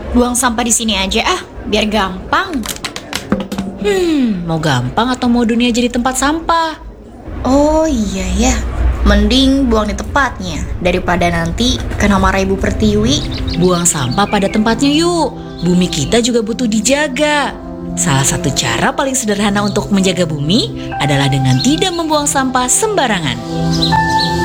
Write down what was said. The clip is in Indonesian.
Buang sampah di sini aja biar gampang. Mau gampang atau mau dunia jadi tempat sampah? Oh iya ya, mending buang di tempatnya daripada nanti kena marah Ibu Pertiwi. Buang sampah pada tempatnya yuk. Bumi kita juga butuh dijaga. Salah satu cara paling sederhana untuk menjaga bumi adalah dengan tidak membuang sampah sembarangan.